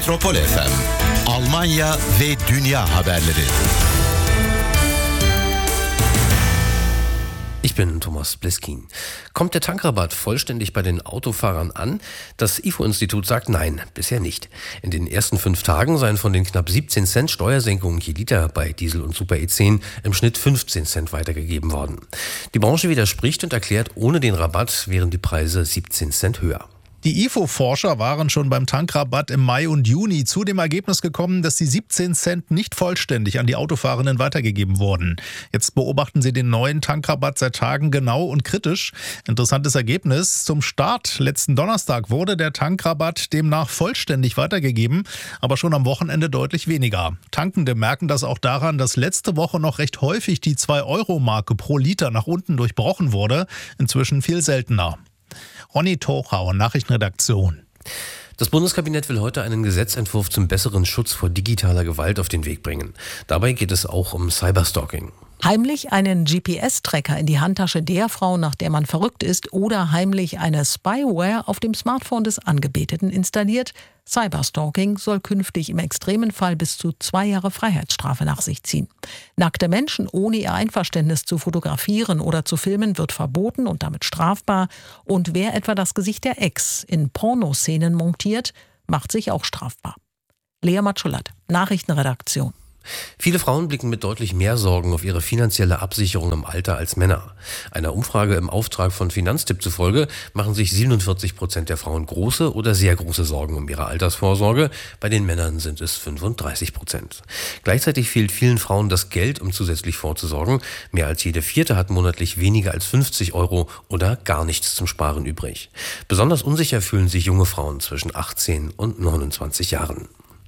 Metropol FM, Almanya ve dünya haberleri. Ich bin Thomas Bliskin. Kommt der Tankrabatt vollständig bei den Autofahrern an? Das IFO-Institut sagt nein, bisher nicht. In den ersten 5 Tagen seien von den knapp 17 Cent Steuersenkungen je Liter bei Diesel und Super E10 im Schnitt 15 Cent weitergegeben worden. Die Branche widerspricht und erklärt, ohne den Rabatt wären die Preise 17 Cent höher. Die IFO-Forscher waren schon beim Tankrabatt im Mai und Juni zu dem Ergebnis gekommen, dass die 17 Cent nicht vollständig an die Autofahrenden weitergegeben wurden. Jetzt beobachten sie den neuen Tankrabatt seit Tagen genau und kritisch. Interessantes Ergebnis. Zum Start letzten Donnerstag wurde der Tankrabatt demnach vollständig weitergegeben, aber schon am Wochenende deutlich weniger. Tankende merken das auch daran, dass letzte Woche noch recht häufig die 2-Euro-Marke pro Liter nach unten durchbrochen wurde. Inzwischen viel seltener. Ronny Tochau, Nachrichtenredaktion. Das Bundeskabinett will heute einen Gesetzentwurf zum besseren Schutz vor digitaler Gewalt auf den Weg bringen. Dabei geht es auch um Cyberstalking. Heimlich einen GPS-Tracker in die Handtasche der Frau, nach der man verrückt ist, oder heimlich eine Spyware auf dem Smartphone des Angebeteten installiert. Cyberstalking soll künftig im extremen Fall bis zu 2 Jahre Freiheitsstrafe nach sich ziehen. Nackte Menschen ohne ihr Einverständnis zu fotografieren oder zu filmen wird verboten und damit strafbar. Und wer etwa das Gesicht der Ex in Pornoszenen montiert, macht sich auch strafbar. Lea Matschulat, Nachrichtenredaktion. Viele Frauen blicken mit deutlich mehr Sorgen auf ihre finanzielle Absicherung im Alter als Männer. Einer Umfrage im Auftrag von Finanztipp zufolge machen sich 47% der Frauen große oder sehr große Sorgen um ihre Altersvorsorge. Bei den Männern sind es 35%. Gleichzeitig fehlt vielen Frauen das Geld, um zusätzlich vorzusorgen. Mehr als jede 4. hat monatlich weniger als 50 € oder gar nichts zum Sparen übrig. Besonders unsicher fühlen sich junge Frauen zwischen 18 und 29 Jahren.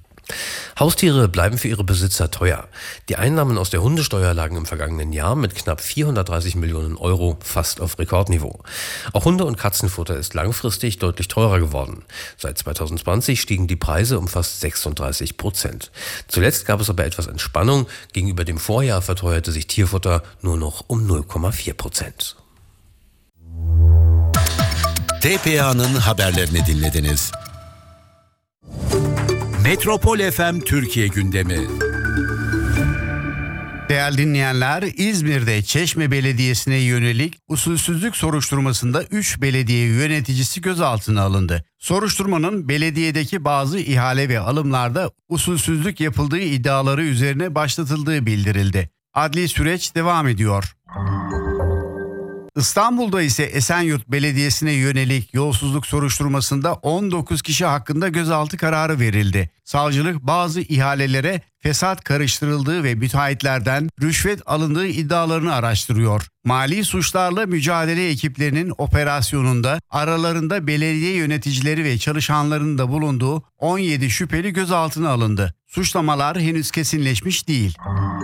Haustiere bleiben für ihre Besitzer teuer. Die Einnahmen aus der Hundesteuer lagen im vergangenen Jahr mit knapp 430 Millionen € fast auf Rekordniveau. Auch Hunde- und Katzenfutter ist langfristig deutlich teurer geworden. Seit 2020 stiegen die Preise um fast 36%. Zuletzt gab es aber etwas Entspannung. Gegenüber dem Vorjahr verteuerte sich Tierfutter nur noch um 0,4%. TPA'nın haberlerini dinlediniz. Metropol FM Türkiye gündemi. Değerli dinleyenler, İzmir'de Çeşme Belediyesi'ne yönelik usulsüzlük soruşturmasında 3 belediye yöneticisi gözaltına alındı. Soruşturmanın belediyedeki bazı ihale ve alımlarda usulsüzlük yapıldığı iddiaları üzerine başlatıldığı bildirildi. Adli süreç devam ediyor. İstanbul'da ise Esenyurt Belediyesi'ne yönelik yolsuzluk soruşturmasında 19 kişi hakkında gözaltı kararı verildi. Savcılık bazı ihalelere fesat karıştırıldığı ve müteahhitlerden rüşvet alındığı iddialarını araştırıyor. Mali suçlarla mücadele ekiplerinin operasyonunda aralarında belediye yöneticileri ve çalışanların da bulunduğu 17 şüpheli gözaltına alındı. Suçlamalar henüz kesinleşmiş değil.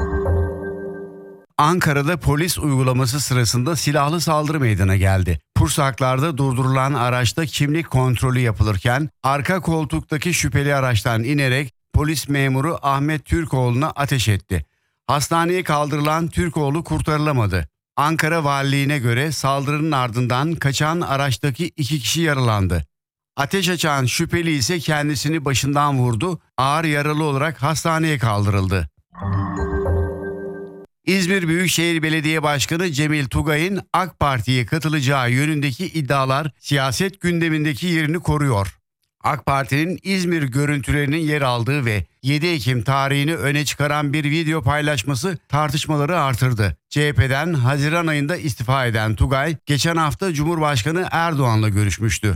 Ankara'da polis uygulaması sırasında silahlı saldırı meydana geldi. Pursaklar'da durdurulan araçta kimlik kontrolü yapılırken arka koltuktaki şüpheli araçtan inerek polis memuru Ahmet Türkoğlu'na ateş etti. Hastaneye kaldırılan Türkoğlu kurtarılamadı. Ankara Valiliğine göre saldırının ardından kaçan araçtaki 2 kişi yaralandı. Ateş açan şüpheli ise kendisini başından vurdu, ağır yaralı olarak hastaneye kaldırıldı. İzmir Büyükşehir Belediye Başkanı Cemil Tugay'ın AK Parti'ye katılacağı yönündeki iddialar siyaset gündemindeki yerini koruyor. AK Parti'nin İzmir görüntülerinin yer aldığı ve 7 Ekim tarihini öne çıkaran bir video paylaşması tartışmaları artırdı. CHP'den Haziran ayında istifa eden Tugay, geçen hafta Cumhurbaşkanı Erdoğan'la görüşmüştü.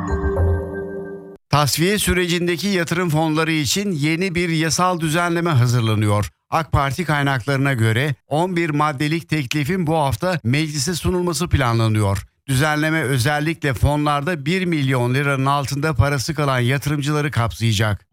Tasfiye sürecindeki yatırım fonları için yeni bir yasal düzenleme hazırlanıyor. AK Parti kaynaklarına göre 11 maddelik teklifin bu hafta meclise sunulması planlanıyor. Düzenleme özellikle fonlarda 1 milyon liranın altında parası kalan yatırımcıları kapsayacak.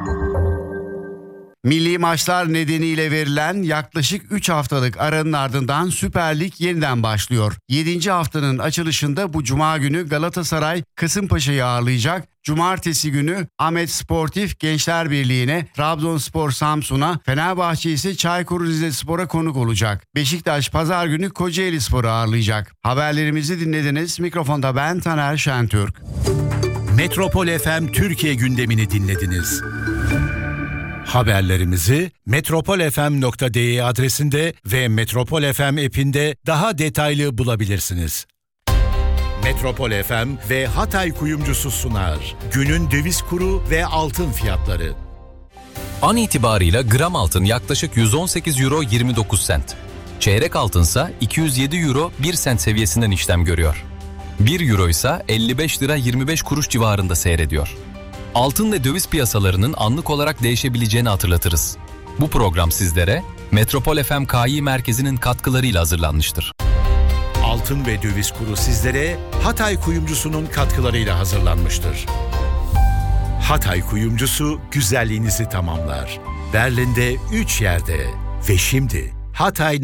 Milli maçlar nedeniyle verilen yaklaşık 3 haftalık aranın ardından Süper Lig yeniden başlıyor. 7. haftanın açılışında bu cuma günü Galatasaray Kasımpaşa'yı ağırlayacak. Cumartesi günü Ahmet Sportif Gençler Birliği'ne, Trabzonspor Samsun'a, Fenerbahçe ise Çaykur Rizespor'a konuk olacak. Beşiktaş pazar günü Kocaelispor'u ağırlayacak. Haberlerimizi dinlediniz. Mikrofonda ben Taner Şentürk. Metropol FM Türkiye gündemini dinlediniz. Haberlerimizi metropolfm.de adresinde ve Metropol FM app'inde daha detaylı bulabilirsiniz. Metropol FM ve Hatay Kuyumcusu sunar. Günün döviz kuru ve altın fiyatları. An itibarıyla gram altın yaklaşık 118 euro 29 sent. Çeyrek altınsa 207 euro 1 sent seviyesinden işlem görüyor. 1 euro ise 55 lira 25 kuruş civarında seyrediyor. Altın ve döviz piyasalarının anlık olarak değişebileceğini hatırlatırız. Bu program sizlere Metropol FM Kİ Merkezi'nin katkılarıyla hazırlanmıştır. Altın ve döviz kuru sizlere Hatay Kuyumcusu'nun katkılarıyla hazırlanmıştır. Hatay Kuyumcusu güzelliğinizi tamamlar. Berlin'de 3 yerde ve şimdi Hatay